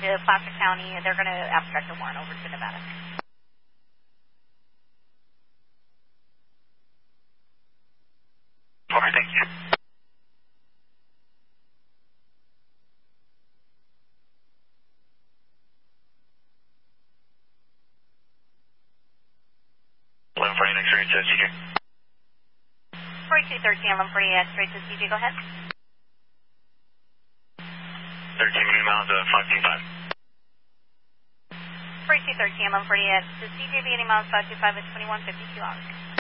to Placer County. They're going to abstract the warrant over to Nevada. Okay, thank you. X-ray to CJ. 4213, 1140, X-ray to CJ, go ahead. 13 million miles, 525. 4213, 1140, to CJ, beginning miles 525 at 2152 hours.